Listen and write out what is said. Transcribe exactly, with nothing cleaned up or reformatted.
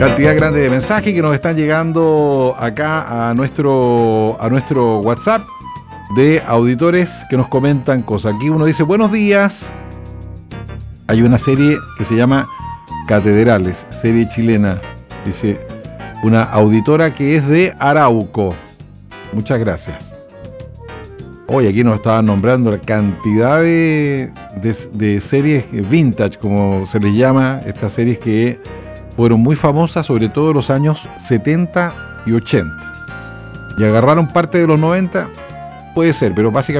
Cantidad grande de mensajes que nos están llegando acá a nuestro, a nuestro WhatsApp de auditores que nos comentan cosas. Aquí uno dice, buenos días. Hay una serie que se llama Catedrales, serie chilena. Dice una auditora que es de Arauco. Muchas gracias. Hoy aquí nos estaban nombrando la cantidad de, de, de series vintage, como se les llama, estas series que fueron muy famosas, sobre todo en los años setenta y ochenta. Y agarraron parte de los noventa, puede ser, pero básicamente